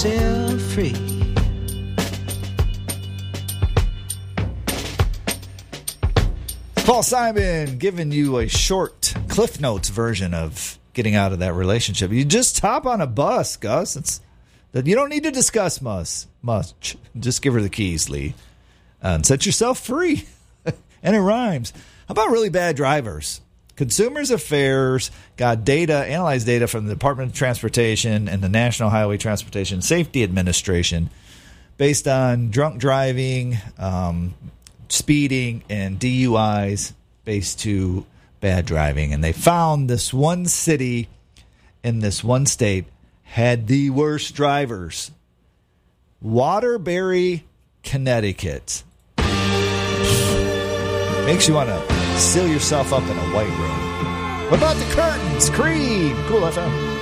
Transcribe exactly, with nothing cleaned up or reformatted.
yourself free. Paul Simon giving you a short Cliff Notes version of getting out of that relationship. You just hop on a bus, Gus. It's that you don't need to discuss much. much. Just give her the keys, Lee, and set yourself free. And it rhymes. How about really bad drivers? Consumers Affairs got data, analyzed data from the Department of Transportation and the National Highway Transportation Safety Administration based on drunk driving, um, speeding, and D U Is based to bad driving. And they found this one city in this one state had the worst drivers. Waterbury, Connecticut. Makes you want to seal yourself up in a white room. What about the Curtains? Creed. Cool F M.